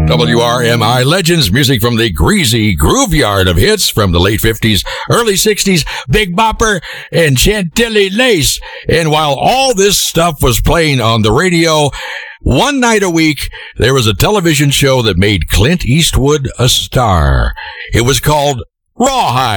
WRMI Legends, music from the greasy grooveyard of hits from the late 50s, early 60s, Big Bopper and Chantilly Lace. And while all this stuff was playing on the radio, one night a week, there was a television show that made Clint Eastwood a star. It was called Rawhide.